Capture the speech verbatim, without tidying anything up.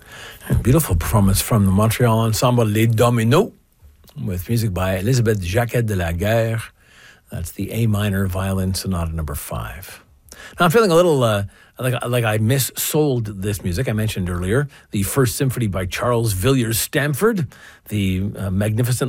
Beautiful performance from the Montreal ensemble Les Dominos with music by Elisabeth Jacquet de la Guerre. That's the A minor violin sonata number five. Now I'm feeling a little uh, like like I missold this music. I mentioned earlier the First Symphony by Charles Villiers Stanford, the uh, magnificent